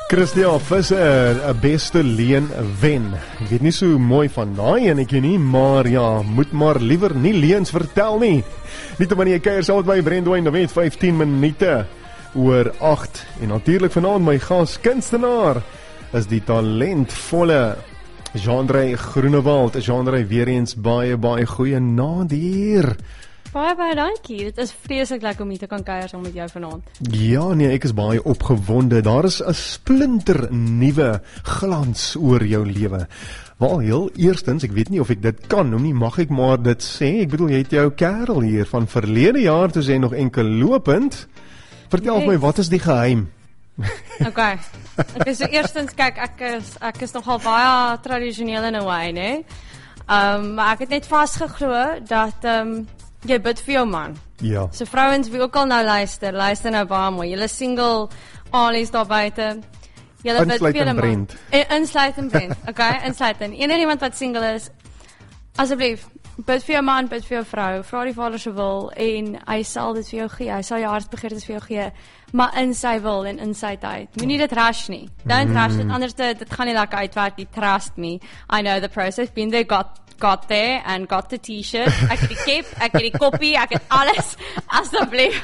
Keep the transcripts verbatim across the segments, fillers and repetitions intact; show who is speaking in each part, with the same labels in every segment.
Speaker 1: Christian Visser, 'n beste leen wen. Ek weet nie so mooi van daai enetjie nie, maar ja, moet maar liewer nie leens vertel nie. Niet om aan die keier saam met my Brandwyn, dan weet vyftien minute oor agt. En natuurlik vanaand my gas kunstenaar is die talentvolle Jean-André Groenewald. Jean-André, weer eens baie baie goeie naand hier.
Speaker 2: Baie, baie dankie. Dit is vreeslik lekker om hier te kan kuier saam met jou vanaand.
Speaker 1: Ja, nee, ek is baie opgewonde. Daar is 'n splinter nuwe glans oor jou lewe. Wel, heel eerstens, ek weet nie of ek dit kan noem nie, mag ek maar dit sê. Ek bedoel, jy het jou kerel hier van verlede jaar, toe sy nog enkel lopend. Vertel yes. my, wat is die geheim?
Speaker 2: Ok, ek is so eerstens, kyk, ek is, ek is nogal baie tradisioneel in 'n way, né? Um, maar ek het net vasgeglo dat um, jy bid vir jou man.
Speaker 1: Ja.
Speaker 2: So vrouens wie ook al nou luister, luister nou baie mooi. Julle single alies daar buite. Julle bid vir julle man. Insluit en Brent. Okay, insluit en. Enige iemand wat single is, asseblief, bid vir jou man, bid vir jou vrou. Vra die Vader se wil en hy sal dit vir jou gee. Hy sal jou hartsbegeertes vir jou gee, maar in sy wil en in sy tyd. Moenie dit rush nie. Don't mm. rush dit, anders dit, dit gaan nie lekker uitwerk nie. Trust me. I know the process. Been there, got got there and got the t-shirt. Ek het die cape, ek het die koppie, ek het alles, asseblief.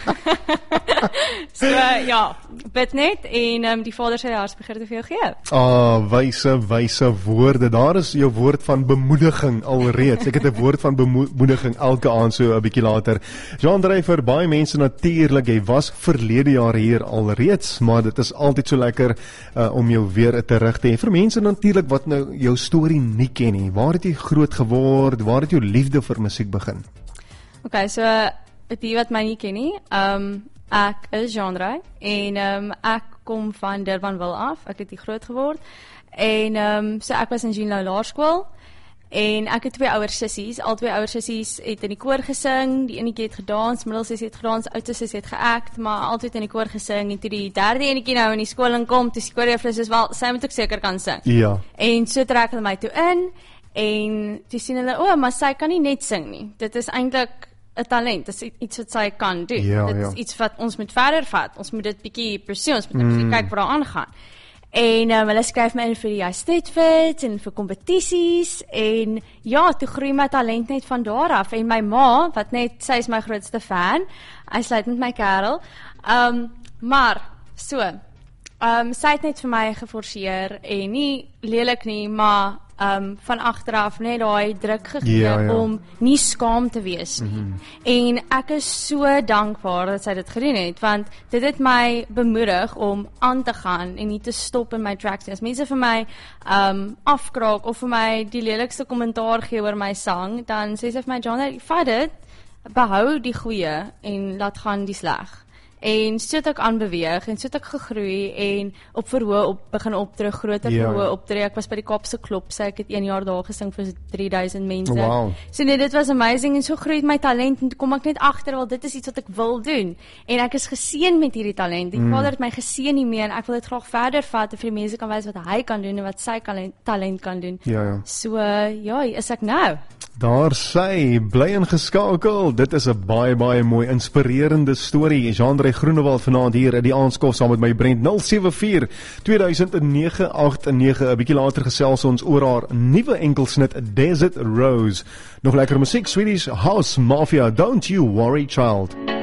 Speaker 2: So, uh, ja, bid net en um, die Vader sal jou hartsbegeerte vir jou gee.
Speaker 1: Ah, wyse, wyse woorde. Daar is jou woord van bemoediging alreeds. Ek het 'n woord van bemoediging elke aand so 'n bietjie later. Jean-André, vir baie mense natuurlik, jy was verlede jaar hier alreeds, maar dit is altyd so lekker uh, om jou weer terug te hê. Vir mense natuurlik wat nou jou storie nie ken nie. Waar het jy groot geword? Waar het jou liefde vir musiek begin?
Speaker 2: Ok, so die wat my nie ken nie, um, ek is Jean-André en um, ek kom van Durbanville af. Ek het hier groot geword en um, so ek was in Jean Louw Laerskool en ek het twee ouer sissies. Al twee ouer sissies het in die koor gesing. Die enetjie het gedans, middelsissie het gedans, oudste sussie het geact, maar altyd in die koor gesing. En toe die derde enetjie nou in die skool inkom, toe die koorjuffrou sê, wel, sy moet ook seker kan sing.
Speaker 1: Ja.
Speaker 2: En so trek hulle my toe in en toe sien hulle, o, oh, maar sy kan nie net sing nie. Dit is eintlik 'n talent, dit is iets wat sy kan doen.
Speaker 1: Ja,
Speaker 2: dit
Speaker 1: ja.
Speaker 2: is iets wat ons moet verder vat. Ons moet dit bietjie pursue, ons moet mm. kyk wat daar aangaan. En um, hulle skryf my in vir die Stedfit en vir kompetisies en ja, toe groei my talent net van daar af. En my ma, wat net, sy is my grootste fan, hy sluit met my kerel. Um, maar, so, um, sy het net vir my geforseer en nie lelik nie, maar Um, van agteraf net daai druk gegee
Speaker 1: ja, ja.
Speaker 2: om nie skaam te wees nie. Mm-hmm. En ek is so dankbaar dat sy dit gedoen het, want dit het my bemoedig om aan te gaan en nie te stop in my tracks. As mense vir my um, afkraak of vir my die lelikste kommentaar gee oor my sang, dan sê sy vir my, John, vat dit, behou die goeie en laat gaan die sleg. En so het ek aanbeweeg en so het ek gegroei en op verhoog op, begin optree, groter
Speaker 1: ja.
Speaker 2: verhoog optree. Ek was by die Kaapse Klop, so ek het een jaar daar gesing vir drie duisend mense.
Speaker 1: Wow.
Speaker 2: So nee, dit was amazing en so groei het my talent en toe kom ek net agter, wel dit is iets wat ek wil doen. En ek is geseën met hierdie talent. Die mm. Vader het my geseën hiermee en ek wil dit graag verder vat en vir die mense kan wys wat hy kan doen en wat sy talent kan doen.
Speaker 1: Ja, ja.
Speaker 2: So ja, is ek nou.
Speaker 1: Daar sy, bly ingeskakel. Dit is 'n baie baie mooi inspirerende storie. Jean-André Groenewald vanaand hier in die aanskof saam met my Brent. nul sewe vier twee nege agt nege. 'n bietjie later gesels ons oor haar nuwe enkelsnit Desert Rose. Nog lekker musiek, Swedish House Mafia, Don't You Worry Child.